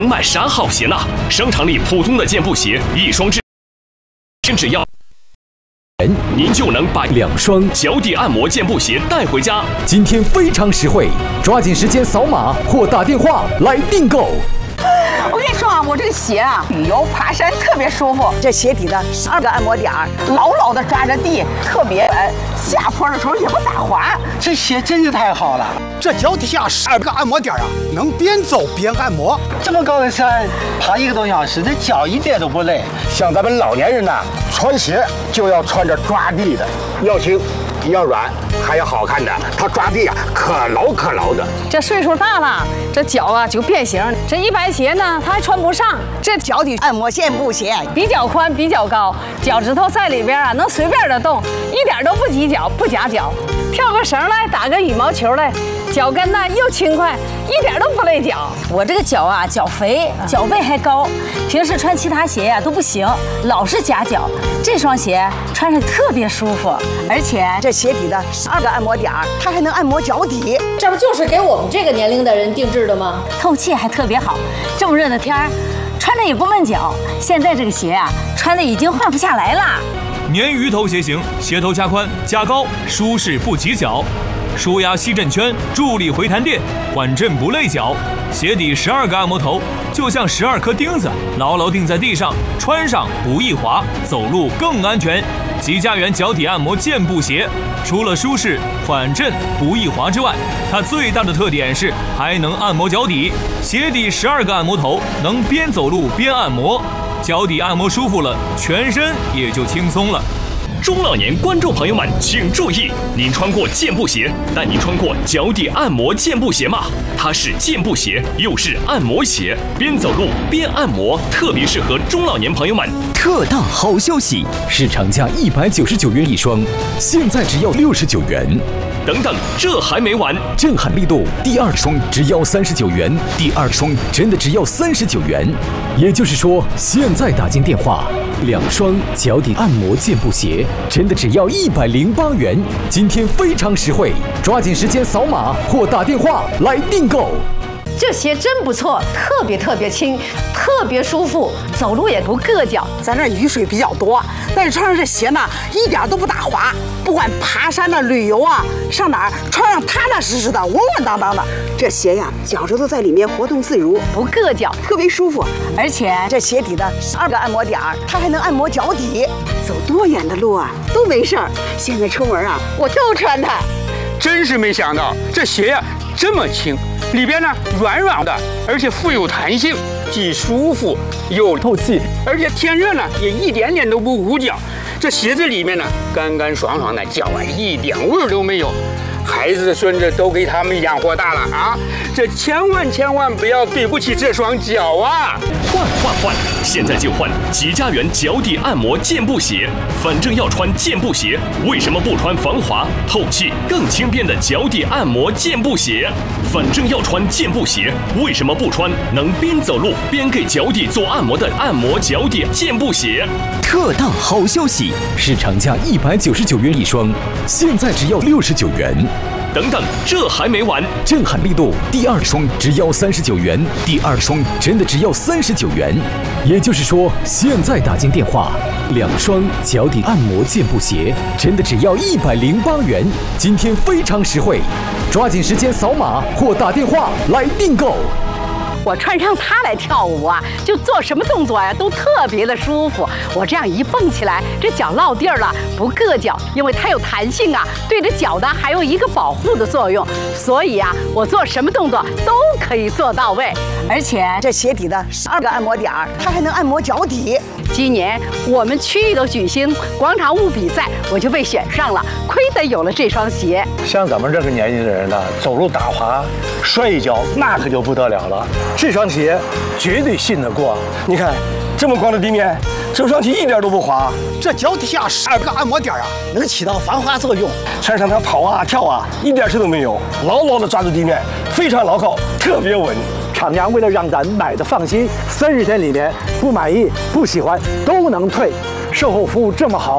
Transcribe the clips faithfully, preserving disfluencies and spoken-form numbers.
买啥好鞋呢？商场里普通的健步鞋，一双至只要您就能把两双脚底按摩健步鞋带回家。 今天非常实惠，抓紧时间扫码或打电话来订购。 我跟你说啊，我这个鞋啊，旅游爬山特别舒服。这鞋底的十二个按摩点儿，牢牢的抓着地，特别稳。下坡的时候也不打滑。 这鞋真是太好了。这脚底下十二个按摩点啊，能边走边按摩。这么高的山，爬一个多小时，这脚一点都不累。 像咱们老年人呐，穿鞋就要穿着抓地的，要轻。 要软还要好看的，它抓地啊可牢可牢的。 这岁数大了，这脚啊就变形。这一般鞋呢，它还穿不上。 这脚底按摩健步鞋比较宽，比较高，脚趾头在里边啊能随便的动，一点都不挤脚，不夹脚。跳个绳来，打个羽毛球来，脚跟呢又轻快，一点都不累脚。我这个脚啊，脚肥，脚背还高，平时穿其他鞋呀、啊、都不行，老是夹脚。这双鞋穿着特别舒服，而且这。 鞋底的十二个按摩点儿，它还能按摩脚底， 这不就是给我们这个年龄的人定制的吗？ 透气还特别好，这么热的天儿，穿着也不闷脚。现在这个鞋啊，穿的已经换不下来了。 鲶鱼头鞋型，鞋头加宽加高，舒适不挤脚，舒压吸震圈，助力回弹垫，缓震不累脚。鞋底十二个按摩头，就像十二颗钉子，牢牢钉在地上，穿上不易滑，走路更安全。 极佳源脚底按摩健步鞋，除了舒适、缓震、不易滑之外，它最大的特点是还能按摩脚底。鞋底十二个按摩头，能边走路边按摩，脚底按摩舒服了，全身也就轻松了。 中老年观众朋友们，请注意！您穿过健步鞋，但您穿过脚底按摩健步鞋吗？它是健步鞋，又是按摩鞋，边走路边按摩，特别适合中老年朋友们。 特大好消息，市场价一百九十九元一双，现在只要六十九元。 等等，这还没完！ 震撼力度，第二双只要三十九元，第二双真的只要三十九元。也就是说，现在打进电话，两双脚底按摩健步鞋真的只要一百零八元。今天非常实惠，抓紧时间扫码或打电话来订购。 这鞋真不错，特别特别轻，特别舒服，走路也不硌脚。 咱这雨水比较多，但是穿上这鞋呢，一点都不打滑。不管爬山呢、旅游啊，上哪儿穿上踏踏实实的、稳稳当当的。这鞋呀，脚趾头在里面活动自如， 不硌脚， 特别舒服。 而且这鞋底的十二个按摩点儿，它还能按摩脚底，走多远的路啊都没事儿。现在出门啊，我就穿它。 真是没想到，这鞋呀这么轻。 里边呢软软的，而且富有弹性，既舒服又透气，而且天热呢也一点点都不捂脚。这鞋子里面呢干干爽爽的，脚啊一点味儿都没有。孩子孙子都给他们养活大了啊！这千万千万不要对不起这双脚啊！ 换换换！现在就换极佳源脚底按摩健步鞋。反正要穿健步鞋，为什么不穿防滑、透气、更轻便的脚底按摩健步鞋？反正要穿健步鞋，为什么不穿能边走路边给脚底做按摩的按摩脚底健步鞋？ 特大好消息，市场价一百九十九元一双，现在只要六十九元。 等等，这还没完！ 震撼力度，第二双只要三十九元，第二双真的只要三十九元。也就是说，现在打进电话，两双脚底按摩健步鞋真的只要一百零八元。今天非常实惠，抓紧时间扫码或打电话来订购。 我穿上它来跳舞啊，就做什么动作呀、啊、都特别的舒服。我这样一蹦起来，这脚落地儿了，不硌脚，因为它有弹性啊，对着脚呢还有一个保护的作用。所以啊，我做什么动作都可以做到位。而且这鞋底的十二个按摩点儿，它还能按摩脚底。今年我们区域都举行广场舞比赛，我就被选上了，亏得有了这双鞋。 像咱们这个年纪的人呢，走路打滑、摔一跤，那可就不得了了。 这双鞋绝对信得过，你看这么光的地面，走上去一点都不滑。 这脚底下十二个按摩点啊，能起到防滑作用。穿上它跑啊跳啊，一点事都没有，牢牢地抓住地面，非常牢靠，特别稳。 厂家为了让咱买的放心，三十天里面不满意、不喜欢都能退，售后服务这么好，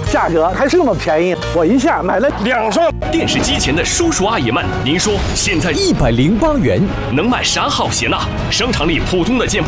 价格还是那么便宜，我一下买了两双。 电视机前的叔叔阿姨们，您说现在一百零八元能买啥好鞋呢？商场里普通的健步